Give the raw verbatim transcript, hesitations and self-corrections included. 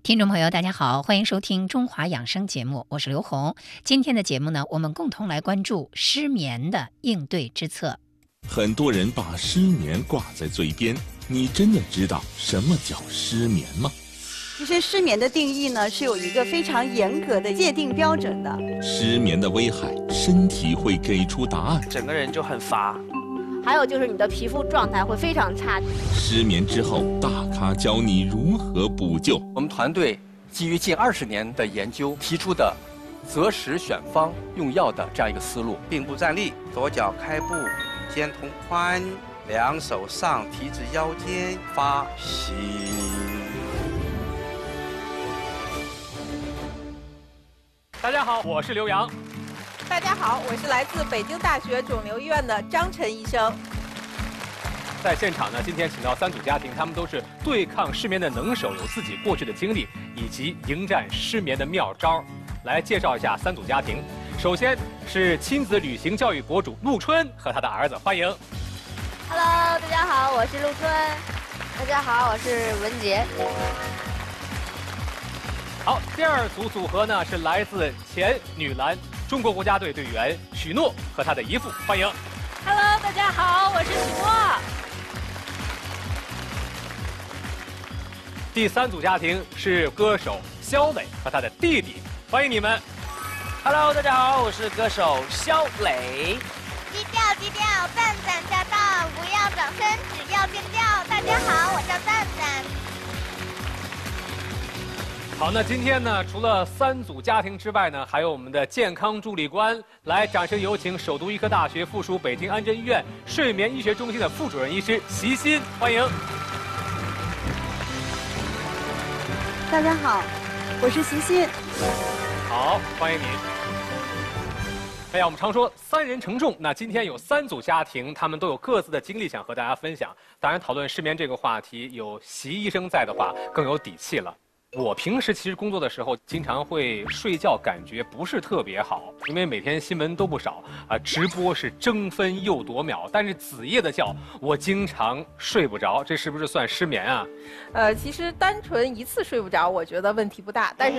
听众朋友，大家好，欢迎收听中华养生节目，我是刘红。今天的节目呢，我们共同来关注失眠的应对之策。 很多人把失眠挂在嘴边，你真的知道什么叫失眠吗？ 其实失眠的定义呢，是有一个非常严格的界定标准的。 失眠的危害，身体会给出答案。 整个人就很乏。 还有就是你的皮肤状态会非常差。 失眠之后，大咖教你如何补救。 我们团队基于近二十年的研究提出的择时选方用药的这样一个思路。 并步站立，左脚开步，肩同髋，两手上提至腰间，发吸。 大家好，我是刘洋。 大家好，我是来自北京大学肿瘤医院的张晨医生。 在现场呢，今天请到三组家庭，他们都是对抗失眠的能手，有自己过去的经历以及迎战失眠的妙招。来介绍一下三组家庭。首先是亲子旅行教育博主陆春和他的儿子，欢迎。 Hello， 大家好，我是陆春。大家好，我是文杰。 好，第二组组合呢是来自前女篮中国国家队队员许诺和他的姨父，欢迎。 Hello， 大家好，我是许诺。 第三组家庭是歌手肖磊和他的弟弟，欢迎你们。 Hello， 大家好，我是歌手肖磊。 低调低调，蛋蛋驾到，不要掌声，只要尖叫。大家好，我叫蛋蛋。 好，那今天呢，除了三组家庭之外呢，还有我们的健康助力官。来，掌声有请首都医科大学附属北京安贞医院睡眠医学中心的副主任医师席欣，欢迎。 大家好，我是席欣。 好，欢迎你。哎呀，我们常说三人成众，那今天有三组家庭，他们都有各自的经历想和大家分享。当然，讨论失眠这个话题，有席医生在的话，更有底气了。我平时其实工作的时候，经常会睡觉感觉不是特别好，因为每天新闻都不少啊，直播是争分又夺秒，但是子夜的觉我经常睡不着，这是不是算失眠啊？ 呃，其实单纯一次睡不着，我觉得问题不大，但是